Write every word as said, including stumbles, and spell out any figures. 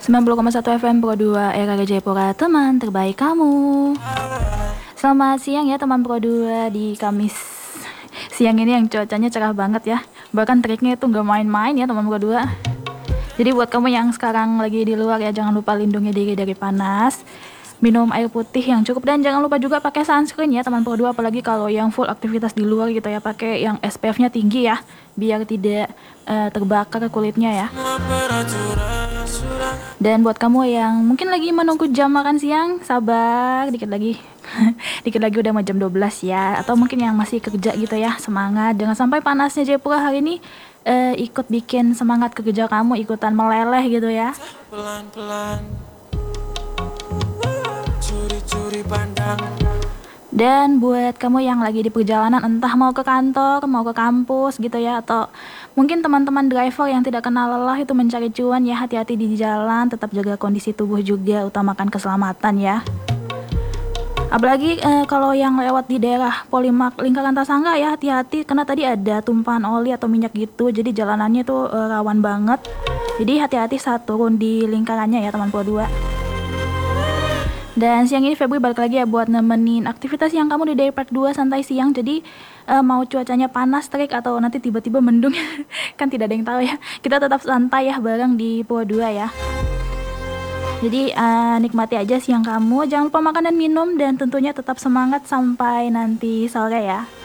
sembilan puluh koma satu F M Pro dua Era Jayapura, teman terbaik kamu. Selamat siang ya teman Pro dua di Kamis siang ini yang cuacanya cerah banget ya. Bahkan triknya itu nggak main-main ya teman Pro dua. Jadi buat kamu yang sekarang lagi di luar ya, jangan lupa lindungi diri dari panas. Minum air putih yang cukup dan jangan lupa juga pakai sunscreen ya teman Pro dua, apalagi kalau yang full aktivitas di luar gitu ya, pakai yang S P F-nya tinggi ya biar tidak uh, terbakar kulitnya ya. Dan buat kamu yang mungkin lagi menunggu jam makan siang, sabar dikit lagi. Dikit lagi udah mau jam dua belas ya, atau mungkin yang masih kerja gitu ya, semangat, jangan sampai panasnya Jayapura hari ini uh, ikut bikin semangat kerja kamu ikutan meleleh gitu ya. Pelan-pelan. Dan buat kamu yang lagi di perjalanan, entah mau ke kantor, mau ke kampus gitu ya, atau mungkin teman-teman driver yang tidak kenal lelah itu mencari cuan ya, hati-hati di jalan, tetap jaga kondisi tubuh juga, utamakan keselamatan ya. Apalagi eh, kalau yang lewat di daerah Polimak lingkaran Tasangga ya, hati-hati karena tadi ada tumpahan oli atau minyak gitu, jadi jalanannya tuh eh, rawan banget. Jadi hati-hati saat turun di lingkarannya ya teman Pro dua. Dan siang ini Febri balik lagi ya buat nemenin aktivitas yang kamu di Daypark dua santai siang. Jadi uh, mau cuacanya panas, terik, atau nanti tiba-tiba mendung kan tidak ada yang tahu ya. Kita tetap santai ya bareng di Pro dua ya. Jadi uh, nikmati aja siang kamu. Jangan lupa makan dan minum, dan tentunya tetap semangat sampai nanti sore ya.